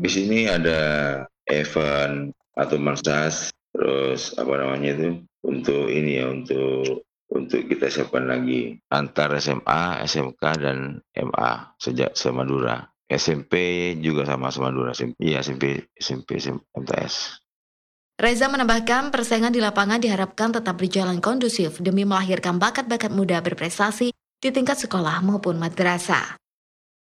Habis ini ada event atau massage, terus untuk ini ya, untuk kita siapkan lagi antar SMA, SMK dan MA sejak semadura. SMP juga sama semadura, iya SMP MTS. Reza menambahkan persaingan di lapangan diharapkan tetap berjalan kondusif demi melahirkan bakat-bakat muda berprestasi di tingkat sekolah maupun madrasah.